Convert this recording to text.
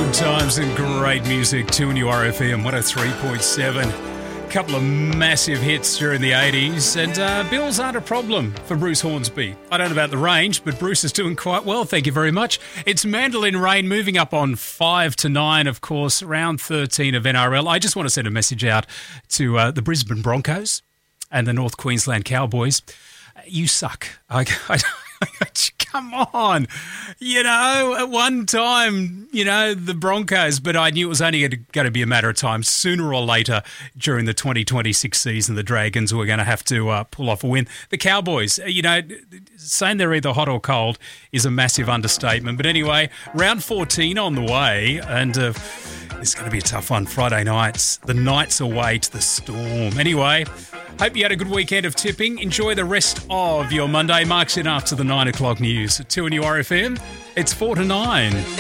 Good times and great music. 2NURFM 103.7. Couple of massive hits during the 80s, and bills aren't a problem for Bruce Hornsby. I don't know about the range, but Bruce is doing quite well, thank you very much. It's Mandolin Rain moving up on 5 to 9, of course, round 13 of NRL. I just want to send a message out to the Brisbane Broncos and the North Queensland Cowboys. You suck. Come on. You know, at one time, the Broncos, but I knew it was only going to be a matter of time. Sooner or later during the 2026 season, the Dragons were going to have to pull off a win. The Cowboys, saying they're either hot or cold is a massive understatement. But anyway, round 14 on the way, and it's going to be a tough one. Friday nights, the Knights away to the Storm. Anyway, hope you had a good weekend of tipping. Enjoy the rest of your Monday. Mark's in after the 9 o'clock news. At 2NURFM, it's 4 to 9.